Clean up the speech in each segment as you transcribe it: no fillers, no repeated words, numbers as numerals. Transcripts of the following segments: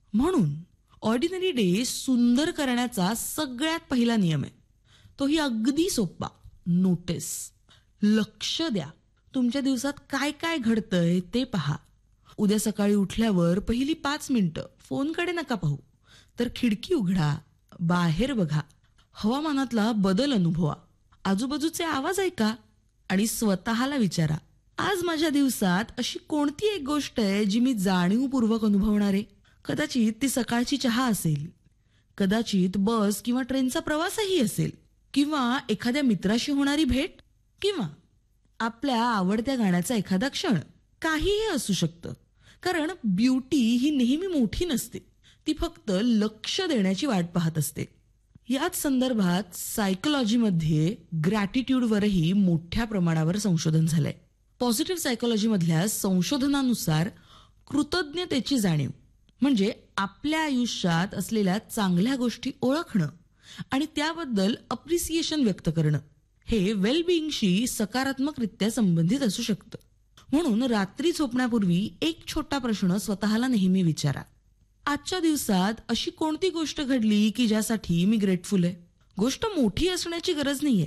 म्हणून ordinary day सुंदर करण्याचा सगळ्यात पहिला नियम आहे. तोही अगदी सोपा. नोटीस. लक्ष द्या. तुमच्या दिवसात काय काय घडतंय ते पहा. उद्या सकाळी उठल्यावर पहिली 5 मिनिटं फोनकडे नका पाहू, तर खिडकी उघडा, बाहेर बघा, हवामानातला बदल अनुभवा, आजूबाजूचे आवाज ऐका आणि स्वतःला विचारा, आज माझ्या दिवसात अशी कोणती एक गोष्ट आहे जी मी जाणीवपूर्वक अनुभवणार आहे. कदाचित ती सकाळची चहा असेल, कदाचित बस किंवा ट्रेनचा प्रवासही असेल, किंवा एखाद्या मित्राशी होणारी भेट, किंवा आपल्या आवडत्या गाण्याचा एखादा क्षण. काहीही असू शकतं. कारण ब्युटी ही नेहमी मोठी नसते, ती फक्त लक्ष देण्याची वाट पाहत असते. याच संदर्भात सायकोलॉजीमध्ये ग्रॅटिट्यूडवरही मोठ्या प्रमाणावर संशोधन झालंय. पॉझिटिव्ह सायकोलॉजीमधल्या संशोधनानुसार कृतज्ञतेची जाणीव म्हणजे आपल्या आयुष्यात असलेल्या चांगल्या गोष्टी ओळखणं आणि त्याबद्दल अप्रिसिएशन व्यक्त करणं हे वेलबिईंगशी सकारात्मकरित्या संबंधित असू शकतं. म्हणून रात्री झोपण्यापूर्वी एक छोटा प्रश्न स्वतःला नेहमी विचारा. आजच्या दिवसात अशी कोणती गोष्ट घडली की ज्यासाठी मी ग्रेटफुल आहे. गोष्ट मोठी असण्याची गरज नाहीये.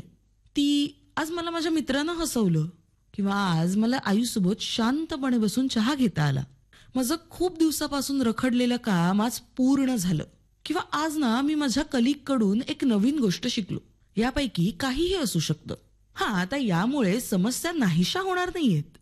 ती आज मला माझ्या मित्रानं हसवलं, किंवा आज मला आईसोबत शांतपणे बसून चहा घेता आला, माझं खूप दिवसापासून रखडलेलं काम आज पूर्ण झालं, किंवा आज ना मी माझ्या कलीगकडून एक नवीन गोष्ट शिकलो. यापैकी काहीही असू शकतं. आता यामुळे समस्या नाहीशा होणार नाहीयेत,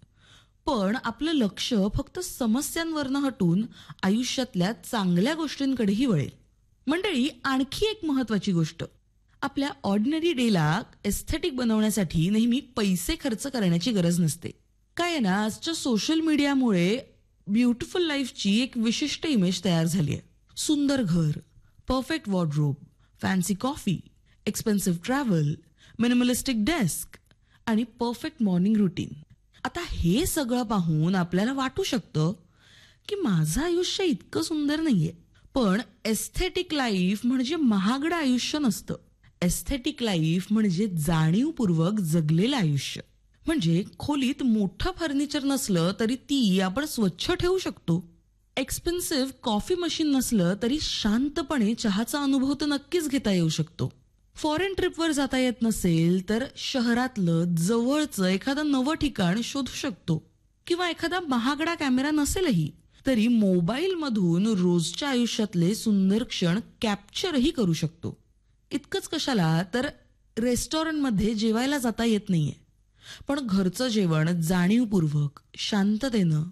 पण आपलं लक्ष फक्त समस्यांवरनं हटून आयुष्यातल्या चांगल्या गोष्टींकडेही वळेल. मंडळी, आणखी एक महत्वाची गोष्ट, आपल्या ऑर्डिनरी डेला एस्थेटिक बनवण्यासाठी नेहमी पैसे खर्च करण्याची गरज नसते. काय आहे ना, आजच्या सोशल मीडियामुळे ब्युटिफुल लाईफची एक विशिष्ट इमेज तयार झाली आहे. सुंदर घर, perfect wardrobe, fancy coffee, expensive travel, minimalistic desk आणि परफेक्ट मॉर्निंग रुटीन. आता हे सगळं पाहून आपल्याला वाटू शकतं की माझं आयुष्य इतकं सुंदर नाहीये. पण एस्थेटिक लाईफ म्हणजे महागडं आयुष्य नसतं. एस्थेटिक लाईफ म्हणजे जाणीवपूर्वक जगलेलं आयुष्य. म्हणजे खोलीत मोठं फर्निचर नसलं तरी ती आपण स्वच्छ ठेवू शकतो. एक्सपेन्सिव्ह कॉफी मशीन नसलं तरी शांतपणे चहाचा अनुभव तर नक्कीच घेता येऊ शकतो. फॉरेन ट्रिपवर जाता येत नसेल तर शहरातलं जवळचं एखादं नवं ठिकाण शोधू शकतो. किंवा एखादा महागडा कॅमेरा नसेलही तरी मोबाईलमधून रोजच्या आयुष्यातले सुंदर क्षण कॅप्चरही करू शकतो. इतकंच कशाला तर रेस्टॉरंटमध्ये जेवायला जाता येत नाहीये, पण घरचं जेवण जाणीवपूर्वक शांततेनं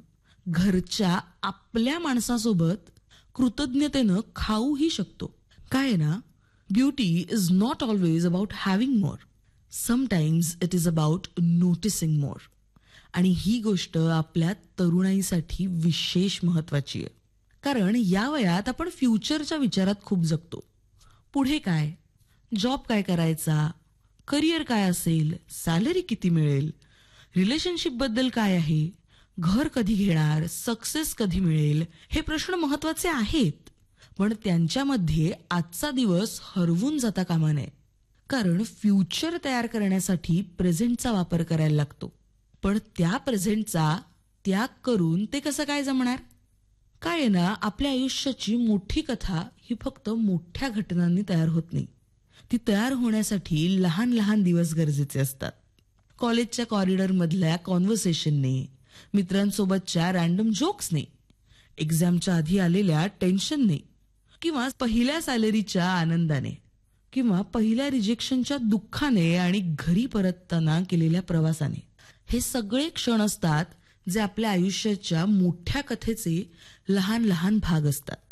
घरच्या आपल्या माणसासोबत कृतज्ञतेनं खाऊही शकतो. काय ना, beauty is not always about having more. Sometimes it is about noticing मोर. आणि ही गोष्ट आपल्या तरुणाईसाठी विशेष महत्वाची आहे. कारण या वयात आपण फ्युचरच्या विचारात खूप जगतो. पुढे काय, जॉब काय करायचा, करिअर काय असेल, सॅलरी किती मिळेल, रिलेशनशिप बद्दल काय आहे, घर कधी घेणार, सक्सेस कधी मिळेल, हे प्रश्न महत्वाचे आहेत. पण त्यांच्यामध्ये आजचा दिवस हरवून जाता कामा नये. कारण फ्युचर तयार करण्यासाठी प्रेझेंटचा वापर करायला लागतो. पण त्या प्रेझेंटचा त्याग करून ते कसं काय जमणार. काय आहे ना, आपल्या आयुष्याची मोठी कथा ही फक्त मोठ्या घटनांनी तयार होत नाही. ती तयार होण्यासाठी लहान लहान दिवस गरजेचे असतात. कॉलेजच्या कॉरिडॉरमधल्या कॉन्व्हर्सेशनने, मित्रांसोबतच्या रॅन्डम जोक्सने, एक्झामच्या आधी आलेल्या टेन्शनने, किंवा पहिल्या सॅलरीच्या आनंदाने, किंवा पहिल्या रिजेक्शनच्या दुःखाने आणि घरी परतताना केलेल्या प्रवासाने. हे सगळे क्षण असतात जे आपल्या आयुष्याच्या मोठ्या कथेचे लहान लहान भाग असतात.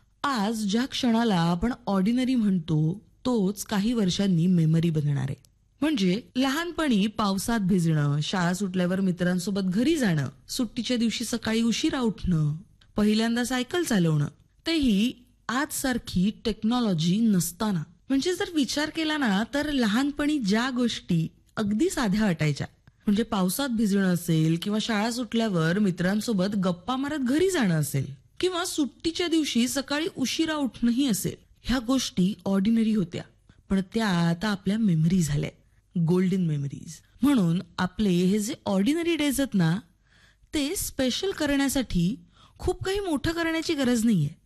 आज ज्या क्षणाला आपण ऑर्डिनरी म्हणतो तोच काही वर्षांनी मेमरी बनणार आहे. म्हणजे लहानपणी पावसात भिजणं, शाळा सुटल्यावर मित्रांसोबत घरी जाणं, सुट्टीच्या दिवशी सकाळी उशिरा उठणं, पहिल्यांदा सायकल चालवणं, तेही आज सारखी टेक्नॉलॉजी नसताना. म्हणजे जर विचार केला ना तर लहानपणी ज्या गोष्टी अगदी साध्या वाटायच्या, म्हणजे पावसात भिजणं असेल, किंवा शाळा सुटल्यावर मित्रांसोबत गप्पा मारत घरी जाणं असेल, किंवा सुट्टीच्या दिवशी सकाळी उशिरा उठणंही असेल, ह्या गोष्टी ऑर्डिनरी होत्या. पण त्या आता आपल्या मेमरी झाल्या, गोल्डन मेमरीज. म्हणून आपले हे जे ऑर्डिनरी डेज आहेत ना, ते स्पेशल करण्यासाठी खूप काही मोठं करण्याची गरज नाहीये.